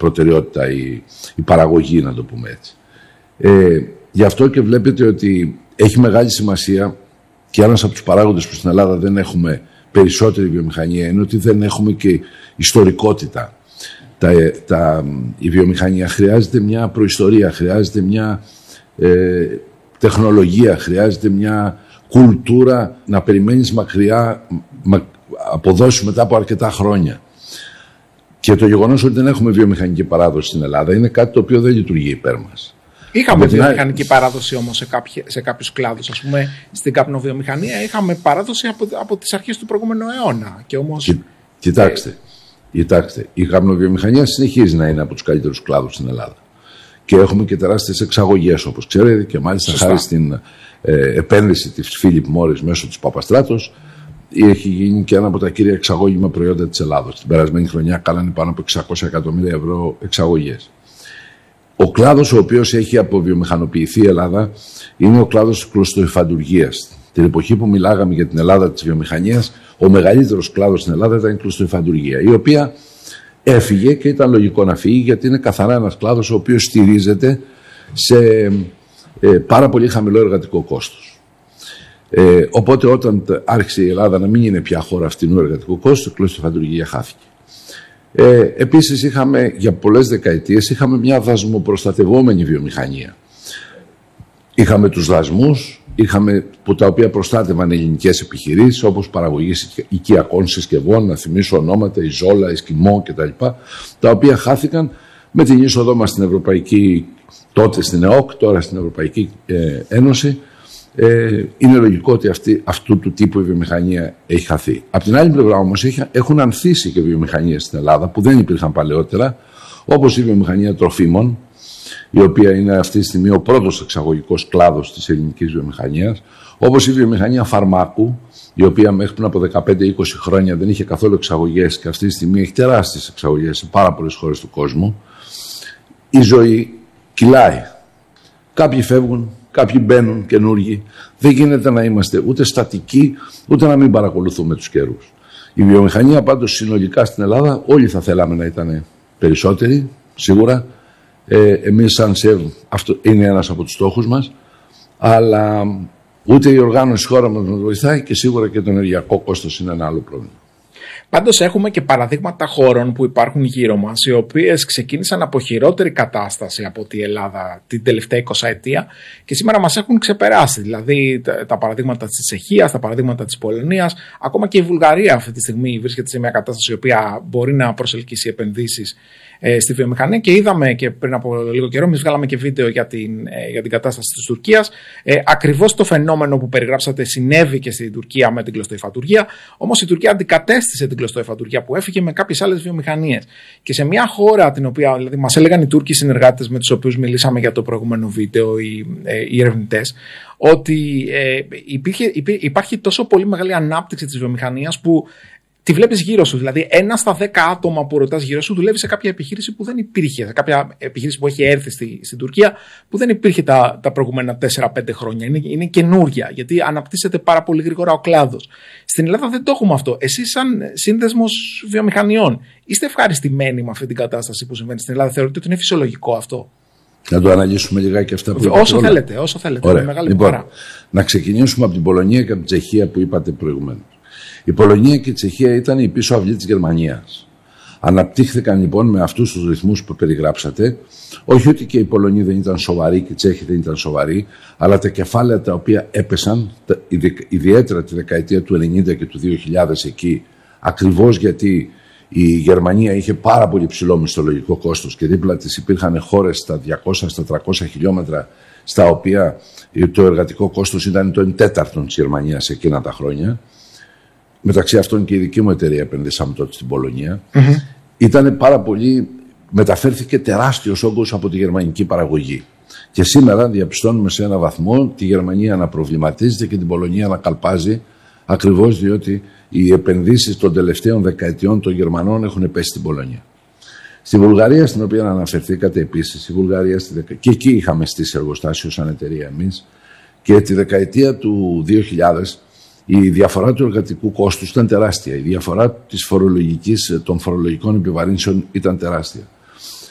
προτεραιότητα η παραγωγή, να το πούμε έτσι. Γι' αυτό και βλέπετε ότι έχει μεγάλη σημασία, και ένας από τους παράγοντες που στην Ελλάδα δεν έχουμε περισσότερη βιομηχανία είναι ότι δεν έχουμε και ιστορικότητα. Η βιομηχανία χρειάζεται μια προϊστορία, χρειάζεται μια τεχνολογία, χρειάζεται μια κουλτούρα να περιμένεις μακριά αποδόσεις μετά από αρκετά χρόνια. Και το γεγονός ότι δεν έχουμε βιομηχανική παράδοση στην Ελλάδα είναι κάτι το οποίο δεν λειτουργεί υπέρ μας. Είχαμε βιομηχανική παράδοση όμως σε κάποιους κλάδους. Ας πούμε, στην καπνοβιομηχανία είχαμε παράδοση από τις αρχές του προηγούμενου αιώνα. Και όμως... Κοιτάξτε, η καπνοβιομηχανία συνεχίζει να είναι από τους καλύτερους κλάδους στην Ελλάδα. Και έχουμε και τεράστιες εξαγωγές, όπως ξέρετε, και μάλιστα χάρη στην επένδυση της Φίλιπ Μόρις μέσω της Παπαστράτος, έχει γίνει και ένα από τα κύρια εξαγώγημα προϊόντα της Ελλάδος. Την περασμένη χρονιά κάνανε πάνω από 600 εκατομμύρια ευρώ εξαγωγές. Ο κλάδος ο οποίος έχει αποβιομηχανοποιηθεί η Ελλάδα είναι ο κλάδος της κλωστοϊφαντουργίας. Την εποχή που μιλάγαμε για την Ελλάδα της βιομηχανίας, ο μεγαλύτερος κλάδος στην Ελλάδα ήταν η κλωστοϊφαντουργία, η οποία έφυγε και ήταν λογικό να φύγει, γιατί είναι καθαρά ένας κλάδος ο οποίος στηρίζεται σε πάρα πολύ χαμηλό εργατικό κόστος. Οπότε όταν άρχισε η Ελλάδα να μην είναι πια χώρα φτηνού εργατικού κόστος, η κλωστοϊφαντουργία χάθηκε. Επίσης για πολλές δεκαετίες είχαμε μια δασμοπροστατευόμενη βιομηχανία. Είχαμε τους δασμούς, τα οποία προστάτευαν ελληνικές επιχειρήσεις, όπως παραγωγής οικιακών συσκευών, να θυμίσω ονόματα, η Ζόλα, η Σκιμό κτλ. Τα οποία χάθηκαν με την είσοδό μας στην Ευρωπαϊκή, τότε στην ΕΟΚ, τώρα στην Ευρωπαϊκή Ένωση. Είναι λογικό ότι αυτού του τύπου η βιομηχανία έχει χαθεί. Απ' την άλλη πλευρά όμως έχουν ανθίσει και βιομηχανίες στην Ελλάδα που δεν υπήρχαν παλαιότερα, όπως η βιομηχανία τροφίμων, η οποία είναι αυτή τη στιγμή ο πρώτος εξαγωγικός κλάδος της ελληνικής βιομηχανίας, όπως η βιομηχανία φαρμάκου, η οποία μέχρι πριν από 15-20 χρόνια δεν είχε καθόλου εξαγωγές και αυτή τη στιγμή έχει τεράστιες εξαγωγές σε πάρα πολλές χώρες του κόσμου. Η ζωή κυλάει. Κάποιοι φεύγουν, κάποιοι μπαίνουν καινούργοι. Δεν γίνεται να είμαστε ούτε στατικοί, ούτε να μην παρακολουθούμε τους καιρούς. Η βιομηχανία πάντως συνολικά στην Ελλάδα, όλοι θα θέλαμε να ήταν περισσότεροι, σίγουρα. Εμείς σαν ΣΕΒ, αυτό είναι ένας από τους στόχους μας, αλλά ούτε η οργάνωση χώρα μας μας βοηθάει και σίγουρα και το ενεργειακό κόστος είναι ένα άλλο πρόβλημα. Πάντως έχουμε και παραδείγματα χώρων που υπάρχουν γύρω μας, οι οποίες ξεκίνησαν από χειρότερη κατάσταση από τη Ελλάδα την τελευταία 20 ετία και σήμερα μας έχουν ξεπεράσει. Δηλαδή τα παραδείγματα της Τσεχίας, τα παραδείγματα της Πολωνίας, ακόμα και η Βουλγαρία αυτή τη στιγμή βρίσκεται σε μια κατάσταση η οποία μπορεί να προσελκύσει επενδύσεις στη βιομηχανία, και είδαμε και πριν από λίγο καιρό, εμείς βγάλαμε και βίντεο για την κατάσταση της Τουρκίας. Ακριβώς το φαινόμενο που περιγράψατε συνέβη και στην Τουρκία με την κλωστοϊφαντουργία, όμως η Τουρκία αντικατέστησε την κλωστοϊφαντουργία που έφυγε με κάποιες άλλες βιομηχανίες. Και σε μια χώρα την οποία, δηλαδή, μας έλεγαν οι Τούρκοι συνεργάτες με τους οποίους μιλήσαμε για το προηγούμενο βίντεο, οι ερευνητές, ότι υπάρχει τόσο πολύ μεγάλη ανάπτυξη της βιομηχανίας που τη βλέπεις γύρω σου. Δηλαδή, 1 στα 10 άτομα που ρωτάς γύρω σου δουλεύει σε κάποια επιχείρηση που δεν υπήρχε, σε κάποια επιχείρηση που έχει έρθει στην Τουρκία, που δεν υπήρχε τα προηγούμενα 4-5 χρόνια. Είναι καινούρια, γιατί αναπτύσσεται πάρα πολύ γρήγορα ο κλάδος. Στην Ελλάδα δεν το έχουμε αυτό. Εσείς, σαν σύνδεσμος βιομηχανιών, είστε ευχαριστημένοι με αυτή την κατάσταση που συμβαίνει στην Ελλάδα? Θεωρείτε ότι είναι φυσιολογικό αυτό? Να το αναλύσουμε λιγάκι αυτά που είπατε. Όσο θέλετε. Ωραία. Μεγάλη Λοιπόν, να ξεκινήσουμε από την Πολωνία και από την Τσεχία που είπατε προηγουμένως. Η Πολωνία και η Τσεχία ήταν η πίσω αυλή της Γερμανίας. Αναπτύχθηκαν λοιπόν με αυτούς τους ρυθμούς που περιγράψατε. Όχι ότι και οι Πολωνοί δεν ήταν σοβαροί και οι Τσέχοι δεν ήταν σοβαροί, αλλά τα κεφάλαια τα οποία έπεσαν, ιδιαίτερα τη δεκαετία του 90 και του 2000 εκεί, ακριβώς γιατί η Γερμανία είχε πάρα πολύ ψηλό μισθολογικό κόστος και δίπλα της υπήρχαν χώρες στα 200, στα 300 χιλιόμετρα, στα οποία το εργατικό κόστος ήταν το 1/4 της Γερμανίας εκείνα τα χρόνια. Μεταξύ αυτών και η δική μου εταιρεία επενδύσαμε τότε στην Πολωνία. Ήταν πάρα πολύ, μεταφέρθηκε τεράστιος όγκος από τη γερμανική παραγωγή. Και σήμερα διαπιστώνουμε σε έναν βαθμό τη Γερμανία να προβληματίζεται και την Πολωνία να καλπάζει, ακριβώς διότι οι επενδύσεις των τελευταίων δεκαετιών των Γερμανών έχουν πέσει στην Πολωνία. Στη Βουλγαρία, στην οποία αναφερθήκατε επίσης, η Βουλγαρία και εκεί είχαμε στήσει εργοστάσιο σαν εταιρεία εμείς, και τη δεκαετία του 2000 η διαφορά του εργατικού κόστους ήταν τεράστια. Η διαφορά των φορολογικών επιβαρύνσεων ήταν τεράστια.